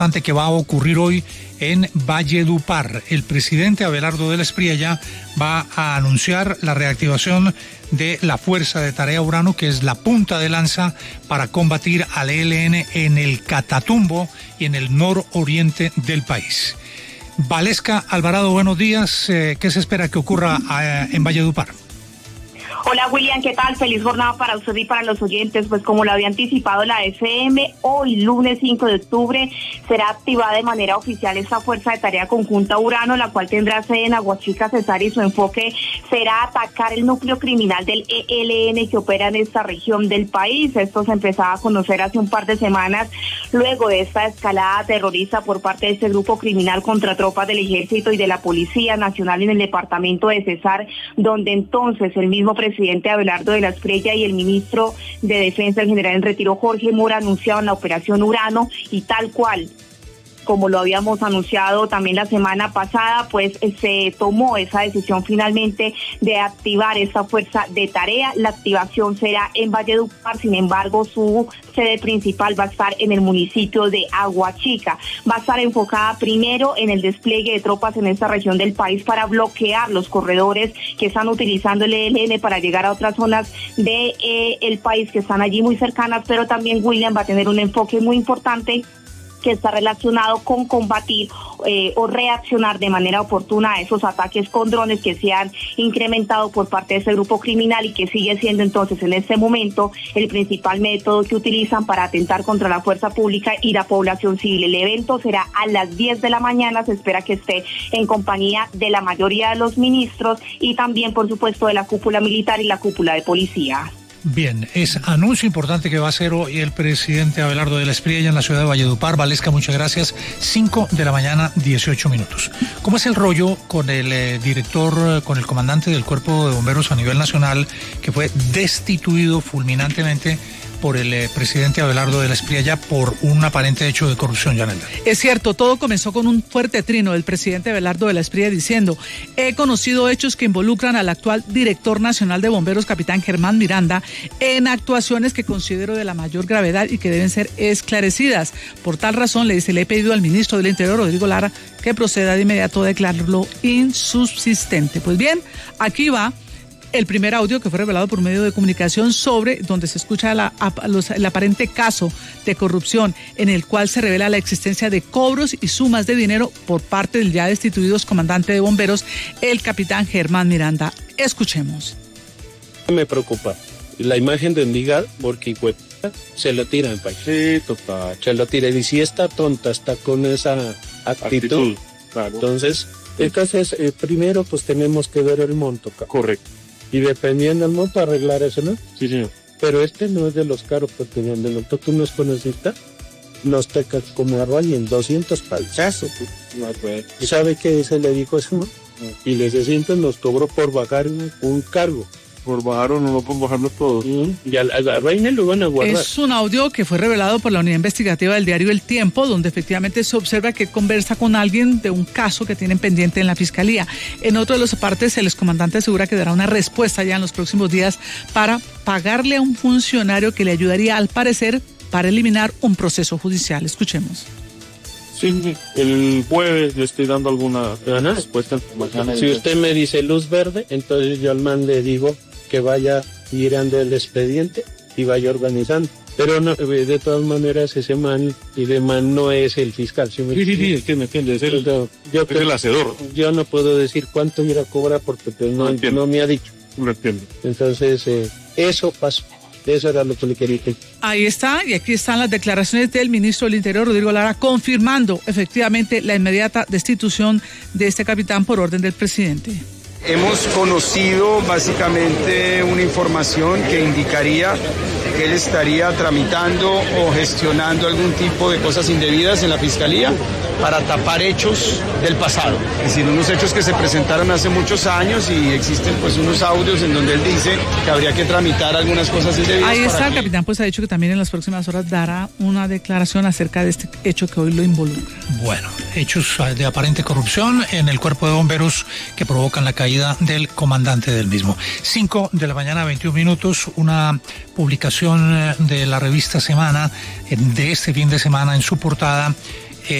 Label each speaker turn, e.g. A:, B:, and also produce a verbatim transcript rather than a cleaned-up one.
A: que va a ocurrir hoy en Valledupar. El presidente Abelardo de la Espriella va a anunciar la reactivación de la Fuerza de Tarea Urano, que es la punta de lanza para combatir al E L N en el Catatumbo y en el nororiente del país. Valesca Alvarado, buenos días. Eh, ¿Qué se espera que ocurra eh, en Valledupar?
B: Hola William, ¿qué tal? Feliz jornada para usted y para los oyentes. Pues como lo había anticipado la F M, hoy lunes cinco de octubre será activada de manera oficial esta Fuerza de Tarea Conjunta Urano, la cual tendrá sede en Aguachica, Cesar, y su enfoque será atacar el núcleo criminal del E L N que opera en esta región del país. Esto se empezaba a conocer hace un par de semanas luego de esta escalada terrorista por parte de este grupo criminal contra tropas del Ejército y de la Policía Nacional en el departamento de Cesar, donde entonces el mismo presidente presidente Abelardo de la Espriella y el ministro de Defensa, el general en retiro Jorge Mora, anunciaron la operación Urano, y tal cual como lo habíamos anunciado también la semana pasada, pues se tomó esa decisión finalmente de activar esta fuerza de tarea. La activación será en Valledupar, sin embargo su sede principal va a estar en el municipio de Aguachica. Va a estar enfocada primero en el despliegue de tropas en esta región del país para bloquear los corredores que están utilizando el E L N para llegar a otras zonas del de, eh, el país que están allí muy cercanas, pero también William va a tener un enfoque muy importante que está relacionado con combatir eh, o reaccionar de manera oportuna a esos ataques con drones que se han incrementado por parte de ese grupo criminal y que sigue siendo entonces en este momento el principal método que utilizan para atentar contra la fuerza pública y la población civil. El evento será a las diez de la mañana, se espera que esté en compañía de la mayoría de los ministros y también, por supuesto, de la cúpula militar y la cúpula de policía.
A: Bien, es anuncio importante que va a hacer hoy el presidente Abelardo de la Espriella en la ciudad de Valledupar. Valesca, muchas gracias. cinco de la mañana, dieciocho minutos. ¿Cómo es el rollo con el eh, director, con el comandante del Cuerpo de Bomberos a nivel nacional, que fue destituido fulminantemente por el eh, presidente Abelardo de la Espriella por un aparente hecho de corrupción, Yanelda?
C: Es cierto, todo comenzó con un fuerte trino del presidente Abelardo de la Espriella diciendo: he conocido hechos que involucran al actual director nacional de bomberos, capitán Germán Miranda, en actuaciones que considero de la mayor gravedad y que deben ser esclarecidas. Por tal razón, le dice, le he pedido al ministro del Interior, Rodrigo Lara, que proceda de inmediato a declararlo insubsistente. Pues bien, aquí va el primer audio que fue revelado por medio de comunicación sobre donde se escucha la, los, el aparente caso de corrupción en el cual se revela la existencia de cobros y sumas de dinero por parte del ya destituido comandante de bomberos, el capitán Germán Miranda. Escuchemos.
D: Me preocupa la imagen de Endigal porque pues, se lo tira en país. Sí, total. Se lo tira y si está tonta, está con esa actitud. actitud claro. Entonces, entonces eh, primero pues tenemos que ver el monto. Correcto. Y dependiendo del monto, arreglar eso, ¿no? Sí, señor. Pero este no es de los caros, porque de los que tú nos conociste, nos tecas como arroz y en doscientos palchazos. No, pues. ¿Y sabe qué se le dijo eso? No? Y les sesenta nos cobró por bajar un, un cargo. Por bajar o no por bajarlo todo. Mm, y a la, a la reina lo van a guardar.
C: Es un audio que fue revelado por la unidad investigativa del diario El Tiempo, donde efectivamente se observa que conversa con alguien de un caso que tienen pendiente en la fiscalía. En otro de los partes, el excomandante asegura que dará una respuesta ya en los próximos días para pagarle a un funcionario que le ayudaría, al parecer, para eliminar un proceso judicial. Escuchemos.
E: Sí, el jueves le estoy dando alguna respuesta.
D: Si usted me dice luz verde, entonces yo al man le digo que vaya girando el expediente y vaya organizando. Pero no, de todas maneras ese man, y de man no es el fiscal. ¿Sí,
E: sí, sí, sí, es que me entiende, es el, yo, yo, es el hacedor.
D: Yo no puedo decir cuánto ir a cobrar porque pues, no, no, no me ha dicho.
E: No entiendo.
D: Entonces, eh, eso pasó. Eso era lo que le quería decir.
C: Ahí está, y aquí están las declaraciones del ministro del Interior, Rodrigo Lara, confirmando efectivamente la inmediata destitución de este capitán por orden del presidente.
F: Hemos conocido básicamente una información que indicaría que él estaría tramitando o gestionando algún tipo de cosas indebidas en la Fiscalía para tapar hechos del pasado. Es decir, unos hechos que se presentaron hace muchos años y existen pues unos audios en donde él dice que habría que tramitar algunas cosas indebidas.
C: Ahí está, el
F: que...
C: capitán pues ha dicho que también en las próximas horas dará una declaración acerca de este hecho que hoy lo involucra.
A: Bueno, hechos de aparente corrupción en el Cuerpo de Bomberos que provocan la caída del comandante del mismo. cinco de la mañana, veintiún minutos, una publicación de la revista Semana de este fin de semana en su portada